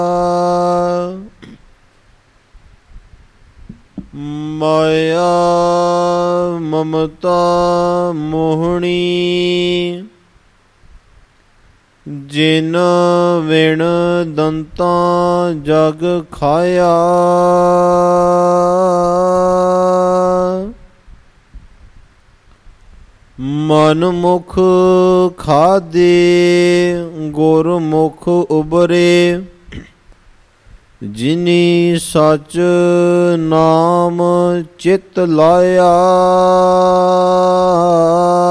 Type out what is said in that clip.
ਮਾਇਆ ਮਮਤਾ ਮੋਹਣੀ ਜਿਨ ਵਿਣ ਦੰਤਾਂ ਜਗ ਖਾਇਆ। ਮਨ ਮੁਖ ਖਾਦੇ ਗੁਰਮੁਖ ਉਬਰੇ ਜਿਨੀ ਸਚ ਨਾਮ ਚਿਤ ਲਾਇਆ।